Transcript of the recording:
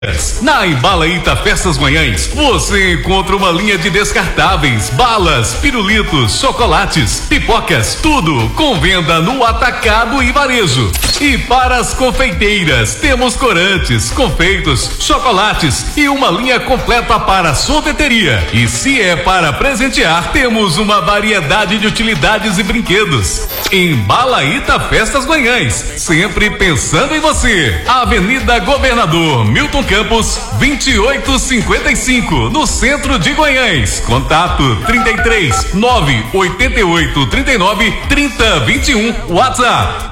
Na Embalaíta Festas Manhãs, você encontra uma linha de descartáveis, balas, pirulitos, chocolates, pipocas, tudo com venda no atacado e varejo. E para as confeiteiras, temos corantes, confeitos, chocolates e uma linha completa para sorveteria. E se é para presentear, temos uma variedade de utilidades e brinquedos. Embalaíta Festas Manhãs, sempre pensando em você. Avenida Governador Milton Campos, 2855, no centro de Goiânia. Contato 33 988 39 30 21. WhatsApp